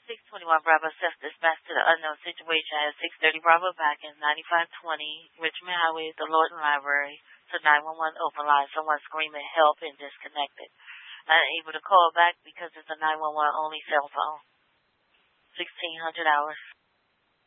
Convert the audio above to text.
621 Bravo Self Dispatch to the unknown situation at 630 Bravo back in 9520 Richmond Highway, the Lorton Library, to 911 open line. Someone screaming help and disconnected. Unable to call back because it's a 911 only cell phone. 1600 hours.